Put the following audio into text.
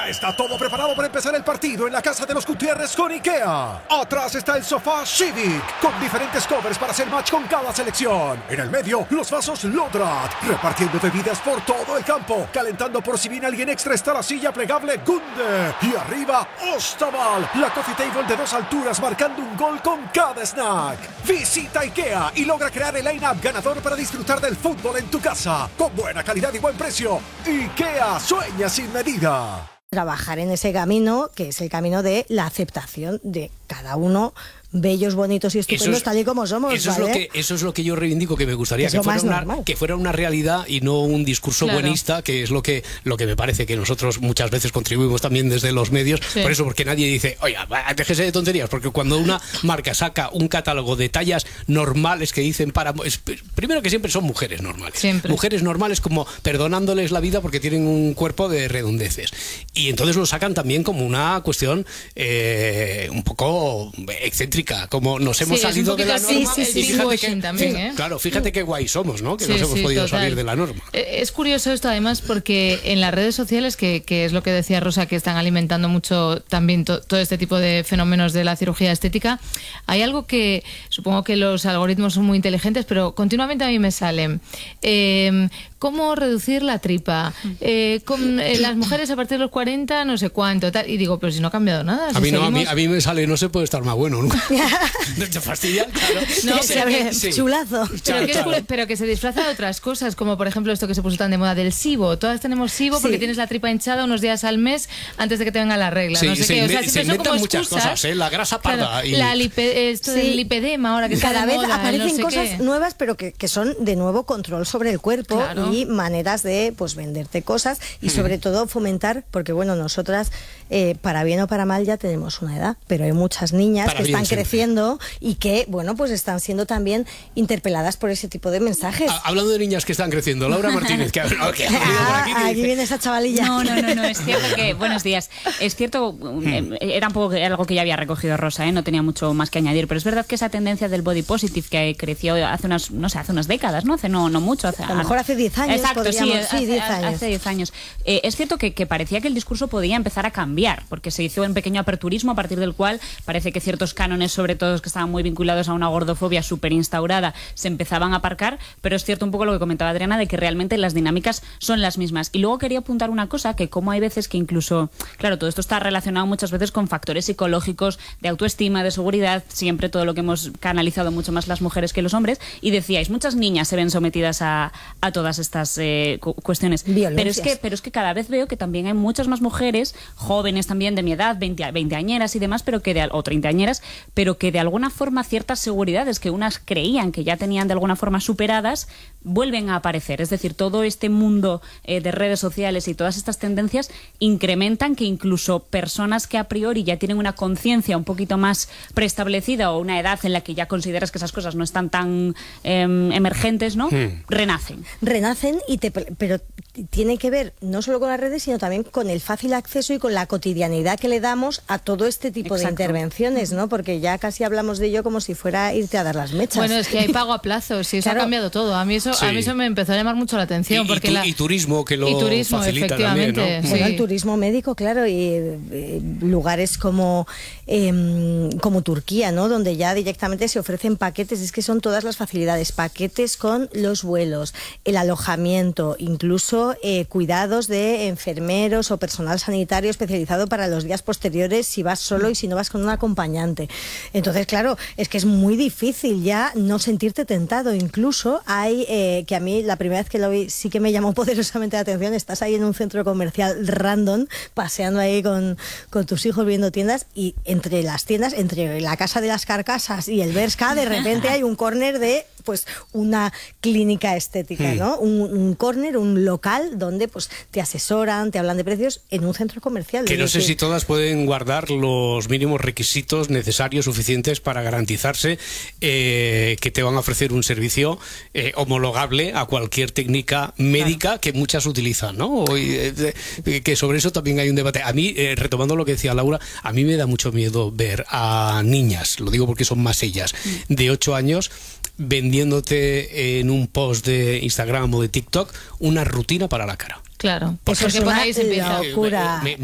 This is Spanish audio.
Ya está todo preparado para empezar el partido en la casa de los Gutiérrez con IKEA. Atrás está el sofá Civic, con diferentes covers para hacer match con cada selección. En el medio, los vasos Lodrat, repartiendo bebidas por todo el campo. Calentando por si viene alguien extra está la silla plegable Gunde. Y arriba, Ostaval, la coffee table de 2 alturas marcando un gol con cada snack. Visita IKEA y logra crear el line-up ganador para disfrutar del fútbol en tu casa. Con buena calidad y buen precio. IKEA, sueña sin medida. Trabajar en ese camino, que es el camino de la aceptación de cada uno, bellos, bonitos y estupendos, tal y como somos. Eso, ¿vale? eso es lo que yo reivindico, que me gustaría que fuera una realidad y no un discurso buenista, que es lo que me parece que nosotros muchas veces contribuimos también desde los medios. Sí. Por eso, porque nadie dice, oye, déjese de tonterías, porque cuando una marca saca un catálogo de tallas normales que dicen primero que siempre son mujeres normales. Siempre. Mujeres normales como perdonándoles la vida porque tienen un cuerpo de redondeces. Y entonces lo sacan también como una cuestión un poco excéntrica, como nos hemos salido de la norma. Y fíjate que también, claro, fíjate qué guay somos, ¿no? Que nos hemos podido salir de la norma. Es curioso esto, además, porque en las redes sociales, que es lo que decía Rosa, que están alimentando mucho también todo este tipo de fenómenos de la cirugía estética, hay algo que supongo que los algoritmos son muy inteligentes, pero continuamente a mí me salen cómo reducir la tripa, con las mujeres a partir de los 40, no sé cuánto, tal, y digo, pero si no ha cambiado nada. A mí me sale, no se puede estar más bueno nunca. ¿Te fastidia? Claro. No, sí. Chulazo. Pero que se disfraza de otras cosas, como por ejemplo esto que se puso tan de moda del SIBO. Todas tenemos SIBO porque tienes la tripa hinchada unos días al mes antes de que te venga la regla. Sí, no sé qué. Se inventan muchas cosas, la grasa parda. Claro, del lipedema ahora que cada vez moda, aparecen cosas qué. nuevas, pero que son de nuevo control sobre el cuerpo y maneras de venderte cosas y sobre todo fomentar, porque bueno, nosotras para bien o para mal ya tenemos una edad, pero hay muchas niñas que están creciendo y que bueno, pues están siendo también interpeladas por ese tipo de mensajes. Hablando de niñas que están creciendo, Laura Martínez, aquí viene esa chavalilla. No, es cierto que, buenos días, es cierto, era un poco algo que ya había recogido Rosa, no tenía mucho más que añadir, pero es verdad que esa tendencia del body positive que creció hace unas décadas, ¿no? No mucho. A lo mejor hace 10 años. Exacto, sí, 10 años. Hace 10 años. Es cierto que parecía que el discurso podía empezar a cambiar, porque se hizo un pequeño aperturismo a partir del cual parece que ciertos cánones, sobre todo que estaban muy vinculados a una gordofobia súper instaurada, se empezaban a aparcar, pero es cierto un poco lo que comentaba Adriana, de que realmente las dinámicas son las mismas. Y luego quería apuntar una cosa, que como hay veces que incluso, claro, todo esto está relacionado muchas veces con factores psicológicos, de autoestima, de seguridad, siempre todo lo que hemos canalizado mucho más las mujeres que los hombres, y decíais, muchas niñas se ven sometidas a todas estas cuestiones. Pero es que cada vez veo que también hay muchas más mujeres, jóvenes también de mi edad, 20añeras y demás, o 30añeras, pero que de alguna forma ciertas seguridades que unas creían que ya tenían de alguna forma superadas, vuelven a aparecer. Es decir, todo este mundo de redes sociales y todas estas tendencias incrementan que incluso personas que a priori ya tienen una conciencia un poquito más preestablecida o una edad en la que ya consideras que esas cosas no están tan emergentes, ¿no? Renacen, pero tiene que ver no solo con las redes, sino también con el fácil acceso y con la cotidianidad que le damos a todo este tipo de intervenciones, ¿no? Porque ya casi hablamos de ello como si fuera irte a dar las mechas. Bueno, es que hay pago a plazos y eso ha cambiado todo. A mí eso me empezó a llamar mucho la atención. Y turismo, que lo facilita efectivamente, también, ¿no? Bueno, el turismo médico, claro, y lugares como Turquía, ¿no? Donde ya directamente se ofrecen paquetes, es que son todas las facilidades, paquetes con los vuelos, el alojamiento, incluso cuidados de enfermeros o personal sanitario especializado para los días posteriores si vas solo y si no vas con un acompañante. Entonces, claro, es que es muy difícil ya no sentirte tentado. Incluso hay, que a mí la primera vez que lo vi sí que me llamó poderosamente la atención, estás ahí en un centro comercial random, paseando ahí con tus hijos viendo tiendas, y entre las tiendas, entre la Casa de las Carcasas y el Bershka, de repente hay un córner de pues una clínica estética, ¿no? Un córner, un local donde pues te asesoran, te hablan de precios en un centro comercial. Que no sé si todas pueden guardar los mínimos requisitos necesarios, suficientes para garantizarse que te van a ofrecer un servicio homologable a cualquier técnica médica que muchas utilizan, ¿no? Que sobre eso también hay un debate. A mí, retomando lo que decía Laura, a mí me da mucho miedo ver a niñas, lo digo porque son más ellas, de 8 años, vendiéndote en un post de Instagram o de TikTok una rutina para la cara. Claro, pues porque por ahí se empieza. Locura.